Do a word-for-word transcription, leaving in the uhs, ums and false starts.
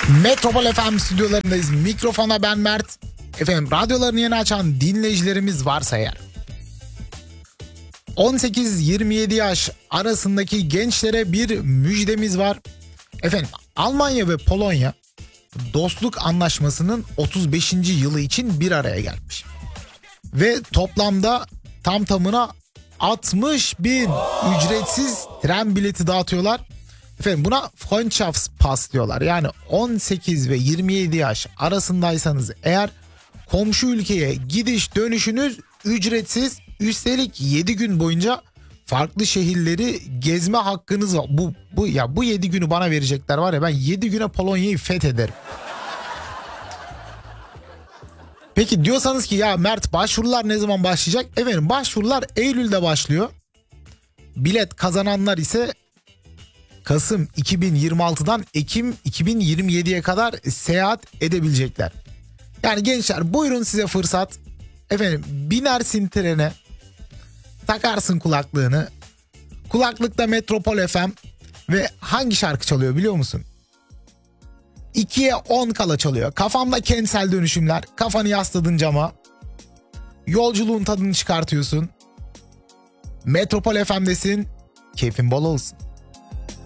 Metropol F M stüdyolarındayız. Mikrofona ben Mert. Efendim, radyolarını yeni açan dinleyicilerimiz varsa eğer, on sekiz yirmi yedi yaş arasındaki gençlere bir müjdemiz var. Efendim, Almanya ve Polonya dostluk anlaşmasının otuz beşinci yılı için bir araya gelmiş. Ve toplamda tam tamına altmış bin ücretsiz tren bileti dağıtıyorlar. Efendim, buna Freundschaftspass diyorlar. Yani on sekiz ve yirmi yedi yaş arasındaysanız eğer, komşu ülkeye gidiş dönüşünüz ücretsiz. Üstelik yedi gün boyunca farklı şehirleri gezme hakkınız var. Bu bu ya bu yedi günü bana verecekler var ya, ben yedi güne Polonya'yı fethederim. Peki diyorsanız ki ya Mert, başvurular ne zaman başlayacak? Efendim, başvurular Eylül'de başlıyor. Bilet kazananlar ise Kasım iki bin yirmi altıdan Ekim iki bin yirmi yediye kadar seyahat edebilecekler. Yani gençler, buyurun size fırsat. Efendim, binersin trene, takarsın kulaklığını. Kulaklıkta Metropol F M ve hangi şarkı çalıyor biliyor musun? ikiye on kala çalıyor. Kafamda kentsel dönüşümler, kafanı yasladın cama. Yolculuğun tadını çıkartıyorsun. Metropol F M'desin. Keyfin bol olsun.